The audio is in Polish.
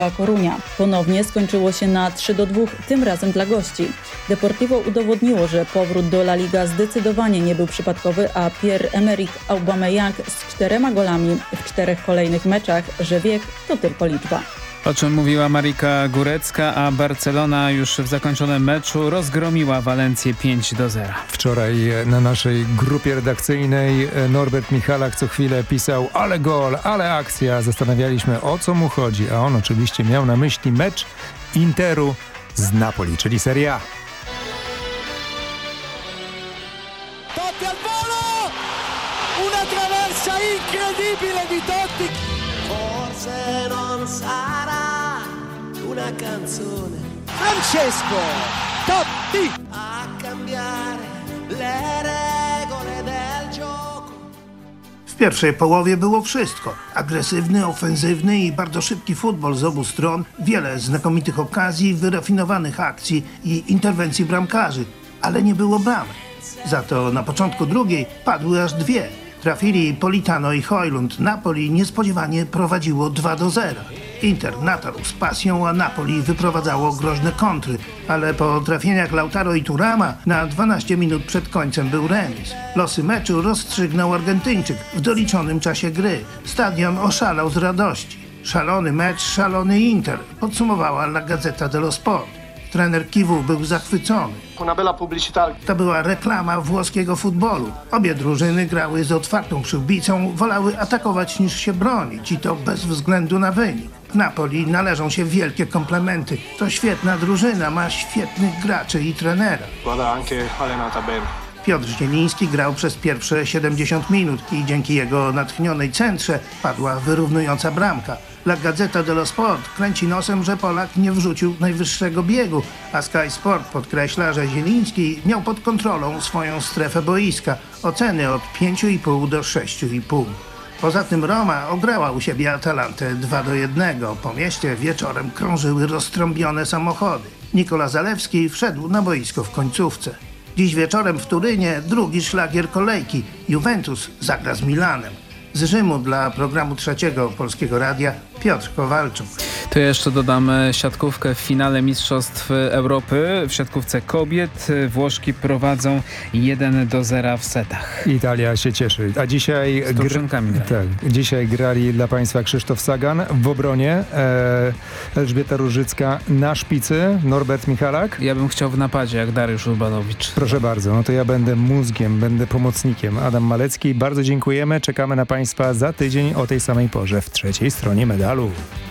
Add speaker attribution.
Speaker 1: La Coruña. Ponownie skończyło się na 3-2, tym razem dla gości. Deportivo udowodniło, że powrót do La Liga zdecydowanie nie był przypadkowy, a Pierre-Emerick Aubameyang z 4 golami w 4 kolejnych meczach, że wiek to tylko liczba.
Speaker 2: O czym mówiła Marika Górecka, a Barcelona już w zakończonym meczu rozgromiła Walencję 5-0.
Speaker 3: Wczoraj na naszej grupie redakcyjnej Norbert Michalak co chwilę pisał: ale gol, ale akcja. Zastanawialiśmy, o co mu chodzi, a on oczywiście miał na myśli mecz Interu z Napoli, czyli Serie A.
Speaker 4: Totti al volo! Una traversa incredibile di Totti! Forse non sarà una canzone. Francesco Totti a cambiare le regole del gioco.
Speaker 5: W pierwszej połowie było wszystko. Agresywny, ofensywny i bardzo szybki futbol z obu stron, wiele znakomitych okazji, wyrafinowanych akcji i interwencji bramkarzy, ale nie było bramek. Za to na początku drugiej padły aż 2. Trafili Politano i Højlund. Napoli niespodziewanie prowadziło 2-0. Inter natarł z pasją, a Napoli wyprowadzało groźne kontry, ale po trafieniach Lautaro i Thurama na 12 minut przed końcem był remis. Losy meczu rozstrzygnął Argentyńczyk w doliczonym czasie gry. Stadion oszalał z radości. Szalony mecz, szalony Inter, podsumowała La Gazzetta dello Sport. Trener Kiwu był zachwycony. To była reklama włoskiego futbolu. Obie drużyny grały z otwartą przyłbicą, wolały atakować niż się bronić i to bez względu na wynik. W Napoli należą się wielkie komplementy. To świetna drużyna, ma świetnych graczy i trenera. Piotr Zieliński grał przez pierwsze 70 minut i dzięki jego natchnionej centrze padła wyrównująca bramka. La Gazzetta dello Sport kręci nosem, że Polak nie wrzucił najwyższego biegu, a Sky Sport podkreśla, że Zieliński miał pod kontrolą swoją strefę boiska. Oceny od 5,5 do 6,5. Poza tym Roma ograła u siebie Atalantę 2-1. Po mieście wieczorem krążyły roztrąbione samochody. Nikola Zalewski wszedł na boisko w końcówce. Dziś wieczorem w Turynie drugi szlagier kolejki. Juventus zagra z Milanem. Z Rzymu dla programu Trzeciego Polskiego Radia Piotr Kowalczuk.
Speaker 2: To jeszcze dodamy siatkówkę w finale Mistrzostw Europy. W siatkówce kobiet Włoszki prowadzą 1-0 w setach.
Speaker 3: Italia się cieszy. A dzisiaj dzisiaj grali dla Państwa Krzysztof Sagan w obronie, Elżbieta Różycka na szpicy, Norbert Michalak.
Speaker 2: Ja bym chciał w napadzie, jak Dariusz Urbanowicz.
Speaker 3: Proszę bardzo, no to ja będę mózgiem, będę pomocnikiem. Adam Malecki, bardzo dziękujemy. Czekamy na Państwa za tydzień o tej samej porze w trzeciej stronie medalu.